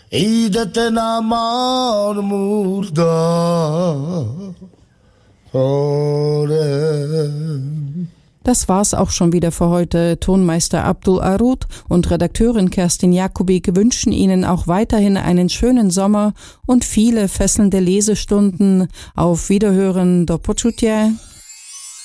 ঈদতে নামার মুর্দা Das war's auch schon wieder für heute. Tonmeister Abdul Arud und Redakteurin Kerstin Jakubik wünschen Ihnen auch weiterhin einen schönen Sommer und viele fesselnde Lesestunden. Auf Wiederhören, do počutia.